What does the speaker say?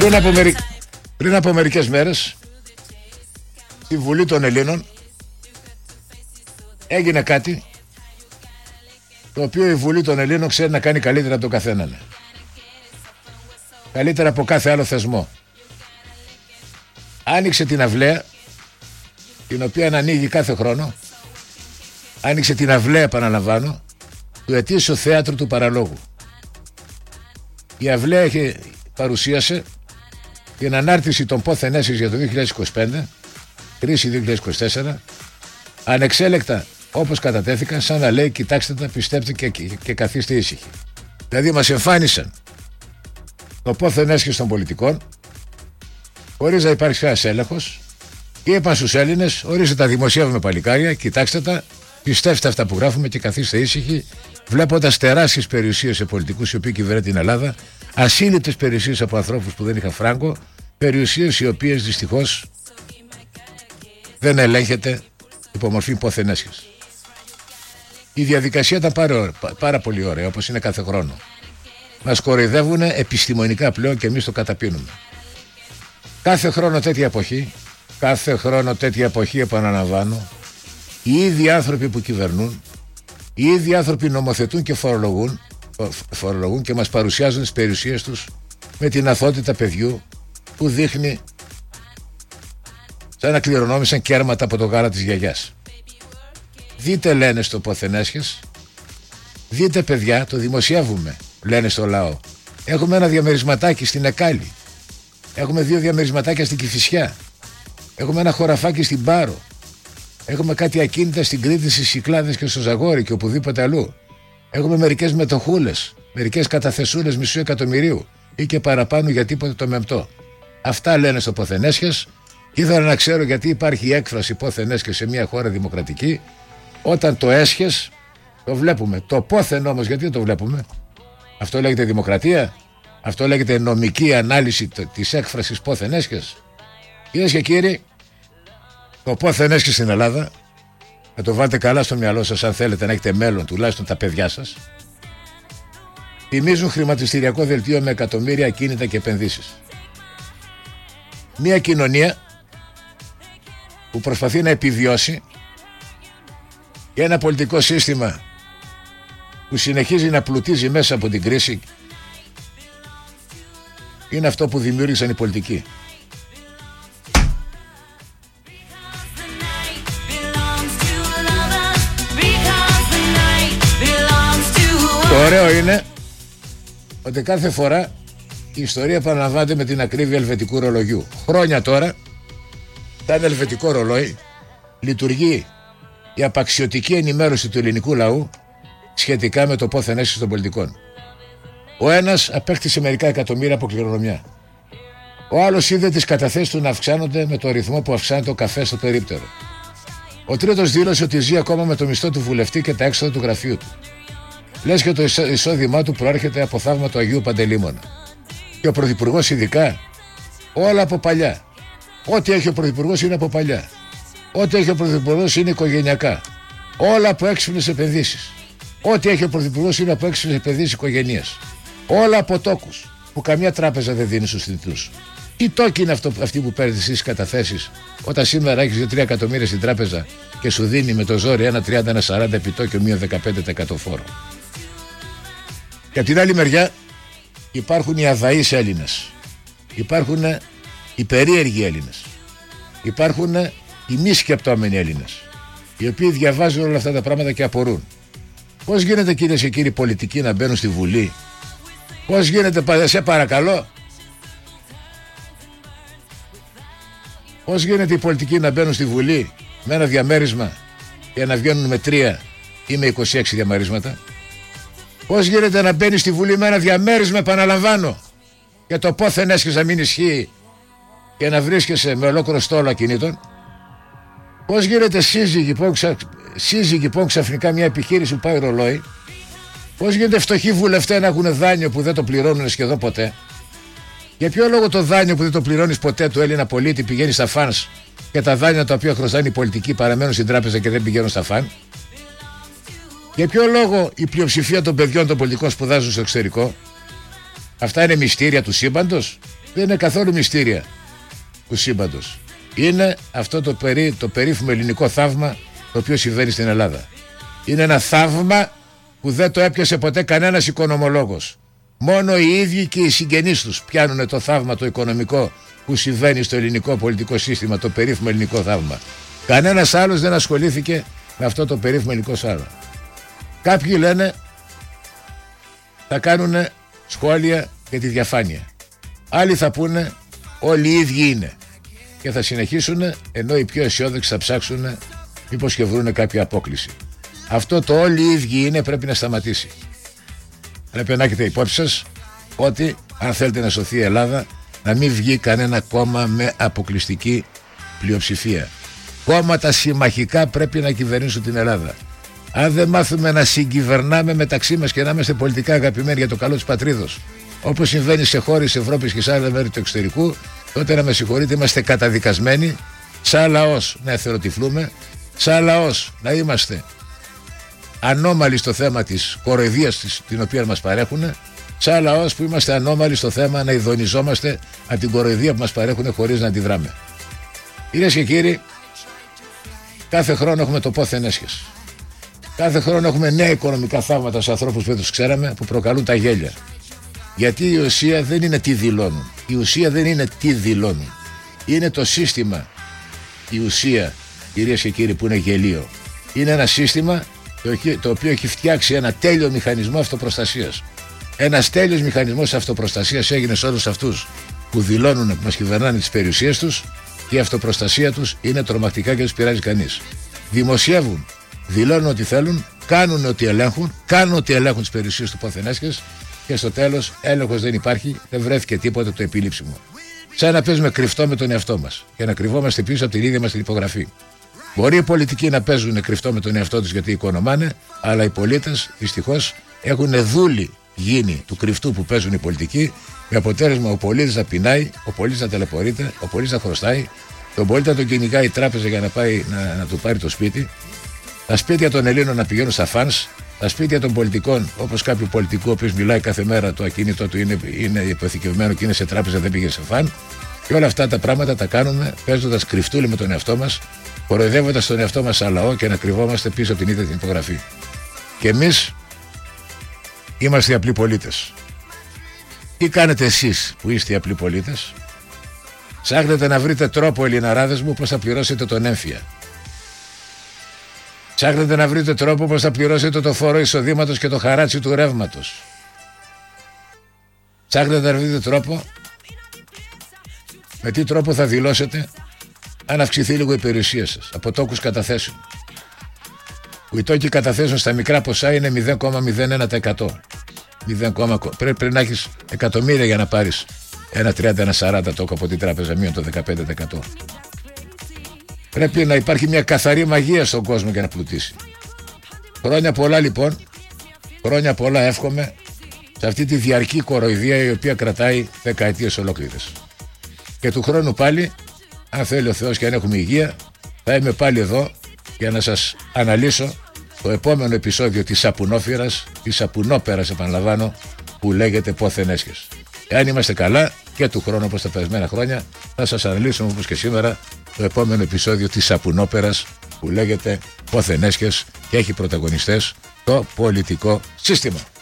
Πριν από μερικές μέρες στη Βουλή των Ελλήνων έγινε κάτι το οποίο η Βουλή των Ελλήνων ξέρει να κάνει καλύτερα από τον καθέναν. Καλύτερα από κάθε άλλο θεσμό. Άνοιξε την αυλαία, την οποία ανοίγει κάθε χρόνο. Άνοιξε την αυλαία, επαναλαμβάνω, του ετήσιου θέατρου του παραλόγου. Η αυλαία παρουσίασε την ανάρτηση των πόθεν έσχης για το 2025, κρίση 2024, ανεξέλεκτα όπως κατατέθηκαν, σαν να λέει κοιτάξτε τα, πιστέψτε και καθίστε ήσυχοι. Δηλαδή μας εμφάνισαν το πόθεν έσχης των πολιτικών, χωρίς να υπάρχει κανένας έλεγχος, και είπαν στους Έλληνες, ορίστε τα δημοσιεύουμε παλικάρια, κοιτάξτε τα, πιστέψτε αυτά που γράφουμε και καθίστε ήσυχοι, βλέποντας τεράστιες περιουσίες σε πολιτικούς οι οποίοι κυβερνούν την Ελλάδα, ασύλληπτες περιουσίες από ανθρώπους που δεν είχαν φράγκο, περιουσίες οι οποίες δυστυχώς δεν ελέγχεται υπό μορφή πόθεν έσχης. Η διαδικασία ήταν πάρα πολύ ωραία, όπως είναι κάθε χρόνο. Μας κοροϊδεύουν επιστημονικά πλέον και εμείς το καταπίνουμε. Κάθε χρόνο τέτοια εποχή, επαναλαμβάνω, οι ίδιοι άνθρωποι που κυβερνούν, οι ίδιοι άνθρωποι νομοθετούν και φορολογούν και μας παρουσιάζουν τις περιουσίες τους με την αθότητα παιδιού που δείχνει σαν να κληρονόμησαν κέρματα από το γάλα της γιαγιάς. Δείτε, λένε στο πόθεν έσχες, δείτε παιδιά, το δημοσιεύουμε, λένε στο λαό. Έχουμε ένα διαμερισματάκι στην Εκάλη, έχουμε 2 διαμερισματάκια στην Κηφισιά, έχουμε ένα χωραφάκι στην Πάρο, έχουμε κάτι ακίνητα στην Κρήτη, στις Κυκλάδες και στο Ζαγόρι και οπουδήποτε αλλού. Έχουμε μερικές μετοχούλες, μερικές καταθεσούλες μισού εκατομμυρίου ή και παραπάνω για τίποτε το μεμπτό. Αυτά λένε στο πόθεν έσχες. Ήθελα να ξέρω γιατί υπάρχει η έκφραση πόθεν έσχες σε μια χώρα δημοκρατική, όταν το έσχες το βλέπουμε. Το πόθεν όμως, γιατί δεν το βλέπουμε? Αυτό λέγεται δημοκρατία? Αυτό λέγεται νομική ανάλυση της έκφρασης πόθεν έσχες? Κυρίες και κύριοι, το πόθεν έσχες στην Ελλάδα, να το βάλετε καλά στο μυαλό σας αν θέλετε να έχετε μέλλον, τουλάχιστον τα παιδιά σας, θυμίζουν χρηματιστηριακό δελτίο με εκατομμύρια ακίνητα και επενδύσεις. Μια κοινωνία που προσπαθεί να επιβιώσει και ένα πολιτικό σύστημα που συνεχίζει να πλουτίζει μέσα από την κρίση, είναι αυτό που δημιούργησαν οι πολιτικοί. Το ωραίο είναι ότι κάθε φορά η ιστορία επαναλαμβάνεται με την ακρίβεια ελβετικού ρολογιού. Χρόνια τώρα, σαν ελβετικό ρολόι, λειτουργεί η απαξιωτική ενημέρωση του ελληνικού λαού σχετικά με το πόθεν έσχες των πολιτικών. Ο ένας απέκτησε μερικά εκατομμύρια από κληρονομιά. Ο άλλος είδε τις καταθέσεις του να αυξάνονται με το ρυθμό που αυξάνεται ο καφές στο περίπτερο. Ο τρίτος δήλωσε ότι ζει ακόμα με το μισθό του βουλευτή και τα έξοδα του γραφείου του. Λες και το εισόδημά του προέρχεται από θαύμα του Αγίου Παντελήμωνα. Και ο πρωθυπουργός ειδικά, όλα από παλιά. Ό,τι έχει ο πρωθυπουργός είναι από παλιά. Ό,τι έχει ο πρωθυπουργός είναι οικογενειακά. Όλα από έξυπνες επενδύσεις. Ό,τι έχει ο πρωθυπουργός είναι από έξυπνες επενδύσεις οικογενείας. Όλα από τόκους που καμιά τράπεζα δεν δίνει στους τίτλους. Τι τόκοι είναι αυτοί που παίρνεις εσείς καταθέσεις, όταν σήμερα έχεις 2-3 εκατομμύρια στην τράπεζα και σου δίνει με το ζόρι 1,30-1,40 επιτόκιο μείον 15% φόρο. Και από την άλλη μεριά υπάρχουν οι αδαείς Έλληνες, υπάρχουν οι περίεργοι Έλληνες, υπάρχουν οι μη σκεπτόμενοι Έλληνες, οι οποίοι διαβάζουν όλα αυτά τα πράγματα και απορούν. Πώς γίνεται, κυρίες και κύριοι, πολιτικοί να μπαίνουν στη Βουλή? Πώς γίνεται, σε παρακαλώ, πώς γίνεται οι πολιτικοί να μπαίνουν στη Βουλή με ένα διαμέρισμα και να βγαίνουν με 3 ή με 26 διαμερίσματα? Πώς γίνεται να μπαίνει στη Βουλή με ένα διαμέρισμα, επαναλαμβάνω, και το πόθεν έσχες να μην ισχύει και να βρίσκεσαι με ολόκληρο στόλο ακινήτων? Πώς γίνεται σύζυγοι που ξαφνικά μια επιχείρηση που πάει ρολόι? Πώς γίνεται φτωχοί βουλευτές να έχουν δάνειο που δεν το πληρώνουν σχεδόν ποτέ? Για ποιο λόγο το δάνειο που δεν το πληρώνεις ποτέ του Έλληνα πολίτη πηγαίνει στα φανς και τα δάνεια τα οποία χρωστάνε οι πολιτικοί παραμένουν στην τράπεζα και δεν πηγαίνουν στα φαν? Για ποιο λόγο η πλειοψηφία των παιδιών των πολιτικών σπουδάζουν στο εξωτερικό? Αυτά είναι μυστήρια του σύμπαντος? Δεν είναι καθόλου μυστήρια του σύμπαντος. Είναι αυτό το περίφημο ελληνικό θαύμα το οποίο συμβαίνει στην Ελλάδα. Είναι ένα θαύμα που δεν το έπιασε ποτέ κανένας οικονομολόγος. Μόνο οι ίδιοι και οι συγγενείς τους πιάνουν το θαύμα το οικονομικό που συμβαίνει στο ελληνικό πολιτικό σύστημα, το περίφημο ελληνικό θαύμα. Κανένας άλλος δεν ασχολήθηκε με αυτό το περίφημο ελληνικό θαύμα. Κάποιοι λένε θα κάνουν σχόλια για τη διαφάνεια. Άλλοι θα πούνε όλοι οι ίδιοι είναι. Και θα συνεχίσουν, ενώ οι πιο αισιόδοξοι θα ψάξουν μήπως και βρουν κάποια απόκληση. Αυτό το όλοι οι ίδιοι είναι πρέπει να σταματήσει. Πρέπει να έχετε υπόψη σας ότι αν θέλετε να σωθεί η Ελλάδα, να μην βγει κανένα κόμμα με αποκλειστική πλειοψηφία. Κόμματα συμμαχικά πρέπει να κυβερνήσουν την Ελλάδα. Αν δεν μάθουμε να συγκυβερνάμε μεταξύ μας και να είμαστε πολιτικά αγαπημένοι για το καλό της πατρίδος, όπως συμβαίνει σε χώρες της Ευρώπης και σε άλλα μέρη του εξωτερικού, τότε να με συγχωρείτε, είμαστε καταδικασμένοι σαν λαός να εθελοτυφλούμε, σαν λαός να είμαστε ανώμαλοι στο θέμα της κοροϊδίας την οποία μας παρέχουν, σαν λαός που είμαστε ανώμαλοι στο θέμα να ειδονιζόμαστε από την κοροϊδία που μας παρέχουν χωρίς να αντιδράμε. Κυρίες και κύριοι, κάθε χρόνο έχουμε το πόθεν έσχες. Κάθε χρόνο έχουμε νέα οικονομικά θαύματα στους ανθρώπους που δεν τους ξέραμε, που προκαλούν τα γέλια. Γιατί η ουσία δεν είναι τι δηλώνουν. Η ουσία δεν είναι τι δηλώνουν. Είναι το σύστημα. Η ουσία, κυρίες και κύριοι, που είναι γελίο. Είναι ένα σύστημα το οποίο έχει φτιάξει ένα τέλειο μηχανισμό αυτοπροστασίας. Ένας τέλειος μηχανισμός αυτοπροστασίας έγινε σε όλους αυτούς που δηλώνουν, που μας κυβερνάνε τις περιουσίες τους, και η αυτοπροστασία τους είναι τρομακτικά και δεν τους πειράζει κανείς. Δημοσιεύουν, δηλώνουν ότι θέλουν, κάνουν ότι ελέγχουν τις περιουσίες του πόθεν έσχες και στο τέλος έλεγχος δεν υπάρχει, δεν βρέθηκε τίποτα το επιλήψιμο. Σαν να παίζουμε κρυφτό με τον εαυτό μας και να κρυβόμαστε πίσω από την ίδια μας την υπογραφή. Μπορεί οι πολιτικοί να παίζουν κρυφτό με τον εαυτό τους γιατί οικονομάνε, αλλά οι πολίτες δυστυχώς έχουν δούλοι γίνει του κρυφτού που παίζουν οι πολιτικοί, με αποτέλεσμα ο πολίτης να πεινάει, ο πολίτης να ταλαιπωρείται, ο πολίτης να χρωστάει, τον πολίτη να τον κυνηγάει η τράπεζα για να πάει να του πάρει το σπίτι, τα σπίτια των Ελλήνων να πηγαίνουν στα φανς, τα σπίτια των πολιτικών, όπως κάποιου πολιτικού ο οποίος μιλάει κάθε μέρα, το ακίνητο του είναι υποθηκευμένο και είναι σε τράπεζα, δεν πήγε σε φαν. Και όλα αυτά τα πράγματα τα κάνουμε παίζοντας κρυφτούλη με τον εαυτό μας, κοροϊδεύοντας τον εαυτό μας σαν λαό και να κρυβόμαστε πίσω από την ίδια την υπογραφή. Και εμείς είμαστε οι απλοί πολίτες. Τι κάνετε εσείς που είστε οι απλοί πολίτες? Ψάχνετε να βρείτε τρόπο, Ελληναράδες μου, πώς θα πληρώσετε τον έμφυα. Ψάχνετε να βρείτε τρόπο πώς θα πληρώσετε το φόρο εισοδήματος και το χαράτσι του ρεύματος. Ψάχνετε να βρείτε τρόπο, με τι τρόπο θα δηλώσετε αν αυξηθεί λίγο η περιουσία σας από τόκους καταθέσεων. Που οι τόκοι καταθέσεων στα μικρά ποσά είναι 0,01%. Πρέπει να έχεις εκατομμύρια για να πάρεις ένα 30, ένα 40 τόκο από την τράπεζα, μείον το 15%. Πρέπει να υπάρχει μια καθαρή μαγεία στον κόσμο για να πλουτίσει. Χρόνια πολλά λοιπόν, χρόνια πολλά εύχομαι σε αυτή τη διαρκή κοροϊδία η οποία κρατάει δεκαετίες ολόκληρες. Και του χρόνου πάλι, αν θέλει ο Θεός και αν έχουμε υγεία, θα είμαι πάλι εδώ για να σας αναλύσω το επόμενο επεισόδιο της σαπουνόφυρας, της σαπουνόπερας επαναλαμβάνω, που λέγεται πόθεν έσχες. Εάν είμαστε καλά και του χρόνου όπως τα περασμένα χρόνια, θα σας αναλύσουμε όπως και σήμερα το επόμενο επεισόδιο της σαπουνόπερας που λέγεται πόθεν έσχες και έχει πρωταγωνιστές το πολιτικό σύστημα.